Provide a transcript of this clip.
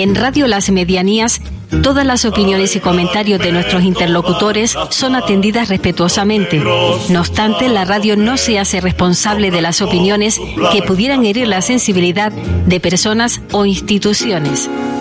En Radio Las Medianías, todas las opiniones y comentarios de nuestros interlocutores son atendidas respetuosamente. No obstante, la radio no se hace responsable de las opiniones que pudieran herir la sensibilidad de personas o instituciones.